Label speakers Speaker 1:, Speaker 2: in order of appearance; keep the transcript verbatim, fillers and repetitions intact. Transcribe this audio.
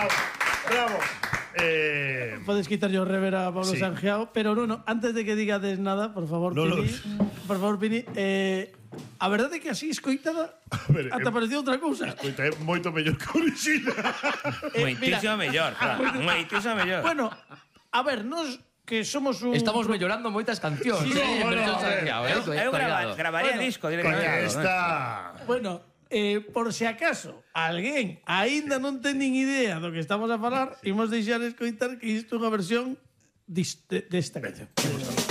Speaker 1: Bravo, bravo. Eh...
Speaker 2: Podes quitar yo rever a Pablo
Speaker 1: Sí.
Speaker 2: Sangiao, pero Nuno, antes de que digades nada, por favor,
Speaker 1: No, no.
Speaker 2: Pini, por favor, Pini, eh, a verdade é que así escoitada
Speaker 1: ver,
Speaker 2: ata
Speaker 1: em-
Speaker 2: parecía outra cousa.
Speaker 1: Coita, é moito mellor que a orixina.
Speaker 2: Eh,
Speaker 3: Moitísimo mellor, claro. Moitísimo mellor.
Speaker 2: Bueno, a ver, nos que somos un...
Speaker 4: Estamos mellorando moitas cancións.
Speaker 2: Sí,
Speaker 4: eh,
Speaker 1: bueno,
Speaker 4: Perdón,
Speaker 1: a ver.
Speaker 4: Santiago,
Speaker 3: Eu,
Speaker 4: eh,
Speaker 3: eu grava,
Speaker 4: cuidado.
Speaker 3: gravaría
Speaker 2: Bueno,
Speaker 3: disco
Speaker 1: Coña,
Speaker 3: directamente.
Speaker 1: esta...
Speaker 2: Bueno, eh, por si acaso alguén aínda non ten nin idea do que estamos a falar, imos deixar escoitar que isto é unha versión dis- de- desta canción.